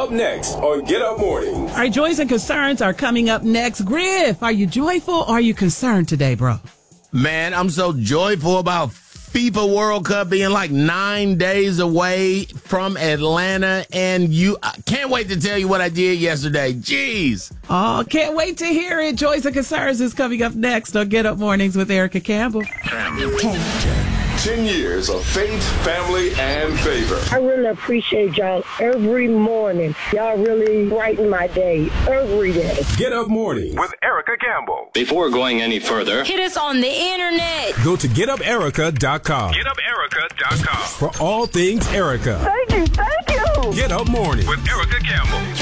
Up next on Get Up Mornings. Our joys and concerns are coming up next. Griff, are you joyful or are you concerned today, bro? Man, I'm so joyful about FIFA World Cup being like 9 days away from Atlanta, and I can't wait to tell you what I did yesterday. Jeez. Oh, can't wait to hear it. Joys and concerns is coming up next on Get Up Mornings with Erica Campbell. 10 years of faith, family, and favor. I really appreciate y'all every morning. Y'all really brighten my day every day. Get Up Mornings with Erica Campbell. Before going any further, hit us on the internet. Go to getuperica.com. Getuperica.com. For all things Erica. Thank you. Get Up Mornings with Erica Campbell.